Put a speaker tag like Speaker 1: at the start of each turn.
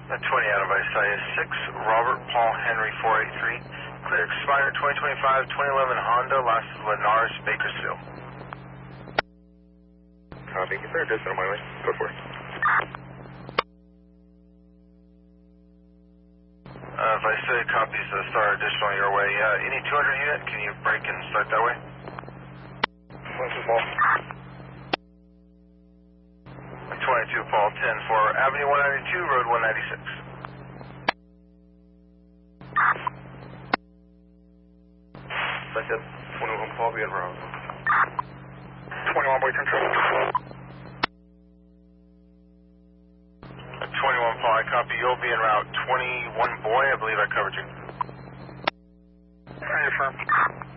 Speaker 1: 20 out of Isaiah 6, Robert Paul Henry 483. Clear expired 2025, 2011 Honda, last is Linares, Bakersfield.
Speaker 2: Copy, consider distant on my way. Go for it.
Speaker 1: Isaiah copies star additional your way. Any 200 unit, can you break and start that way?
Speaker 2: What's the ball?
Speaker 1: 22 Paul 10 for Avenue 192, Road 196.
Speaker 2: That's it. 21 Paul, be at Road. 21 boy, turn true.
Speaker 1: 21 Paul, I copy. You'll be en route. 21 boy, I believe I covered you.
Speaker 2: Affirm.